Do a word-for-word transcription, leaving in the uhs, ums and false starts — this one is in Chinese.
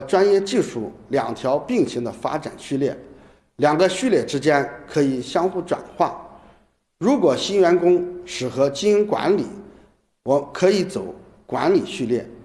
专业技术两条并行的发展序列，两个序列之间可以相互转化。如果新员工适合经营管理，我可以走管理序列。